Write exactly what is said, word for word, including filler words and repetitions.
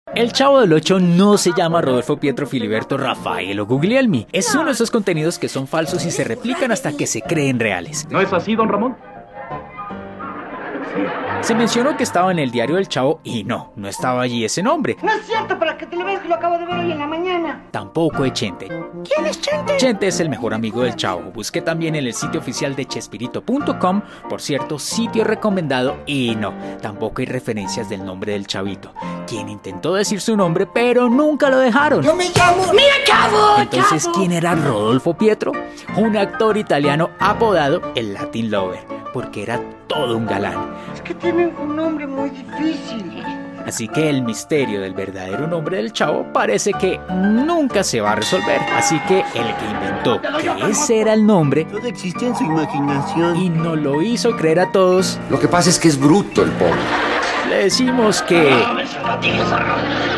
El Chavo del Ocho no se llama Rodolfo, Pietro, Filiberto, Rafael o Guglielmi. Es uno de esos contenidos que son falsos y se replican hasta que se creen reales. ¿No es así, don Ramón? Se mencionó que estaba en el diario del Chavo y no, no estaba allí ese nombre. No es cierto, para que te lo veas, que lo acabo de ver hoy en la mañana. Tampoco es Chente. ¿Quién es Chente? Chente es el mejor amigo del Chavo. Busqué también en el sitio oficial de chespirito punto com, por cierto, sitio recomendado, y no, tampoco hay referencias del nombre del Chavito, quien intentó decir su nombre, pero nunca lo dejaron. Yo me llamo... ¡Mira, Chavo! Entonces, Chavo. ¿quién era Rodolfo Pietro? Un actor italiano apodado el Latin Lover, porque era todo un galán. Es que tienen un nombre muy difícil. Así que el misterio del verdadero nombre del Chavo parece que nunca se va a resolver. Así que el que inventó que ese era el nombre Todo existía en su imaginación. y nos lo hizo creer a todos, Lo que pasa es que es bruto el pobre. le decimos que...